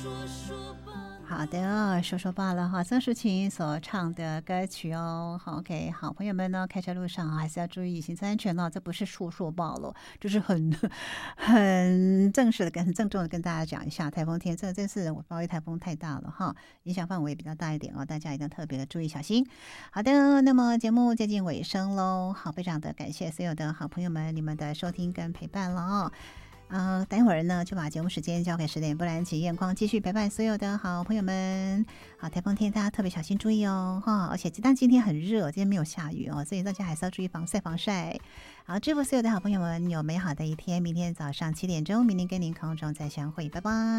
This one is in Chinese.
好的，说说罢了哈，曾淑琴所唱的歌曲哦。好，OK，好朋友们呢，开车路上还是要注意行车安全哦。这不是说说罢了，就是很正式的、很郑重的跟大家讲一下，台风天这次我包围台风太大了哈，影响范围比较大一点哦，大家一定要特别的注意小心。好的，那么节目接近尾声喽，好，非常的感谢所有的好朋友们你们的收听跟陪伴了哦。待会儿呢就把节目时间交给10点，不然请艳光继续陪伴所有的好朋友们。好，台风天大家特别小心注意哦，哈！而且但今天很热，今天没有下雨哦，所以大家还是要注意防晒。好，祝福所有的好朋友们有美好的一天。明天早上7点钟，明天跟您空中再相会，拜拜。